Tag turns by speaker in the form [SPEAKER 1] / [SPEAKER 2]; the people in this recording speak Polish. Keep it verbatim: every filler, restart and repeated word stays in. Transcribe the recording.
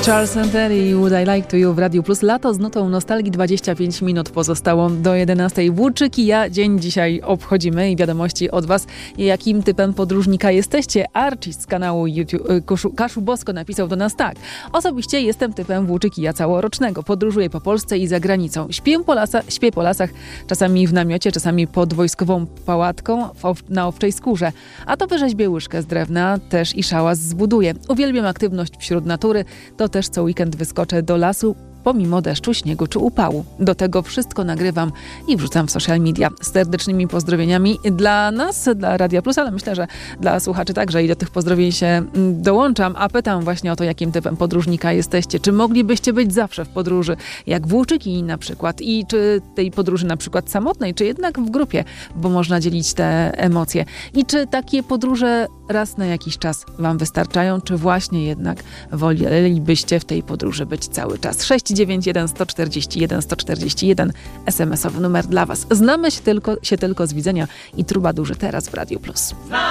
[SPEAKER 1] Charles Center i Would I Like to You w Radiu Plus. Lato z nutą nostalgii, dwadzieścia pięć minut pozostało do jedenastej. Włóczyki, ja dzień dzisiaj obchodzimy i wiadomości od was. Jakim typem podróżnika jesteście? Archie z kanału YouTube Kaszu, Kaszu Bosko napisał do nas tak. Osobiście jestem typem włóczyki, ja całorocznego. Podróżuję po Polsce i za granicą. Śpię po, lasa, śpię po lasach, czasami w namiocie, czasami pod wojskową pałatką na owczej skórze. A to wyrzeźbię łyżkę z drewna, też i szałas zbuduję. Uwielbiam aktywność wśród natury, to też co weekend wyskoczę do lasu, pomimo deszczu, śniegu czy upału. Do tego wszystko nagrywam i wrzucam w social media. Z serdecznymi pozdrowieniami dla nas, dla Radia Plus, ale myślę, że dla słuchaczy także i do tych pozdrowień się dołączam, a pytam właśnie o to, jakim typem podróżnika jesteście. Czy moglibyście być zawsze w podróży, jak włóczyki na przykład, i czy tej podróży na przykład samotnej, czy jednak w grupie, bo można dzielić te emocje. I czy takie podróże raz na jakiś czas wam wystarczają, czy właśnie jednak wolelibyście w tej podróży być cały czas. sześć dziewięć jeden sto czterdzieści jeden sto czterdzieści jeden es em esowy numer dla was. Znamy się tylko, się tylko z widzenia i trubadurzy teraz w Radiu Plus.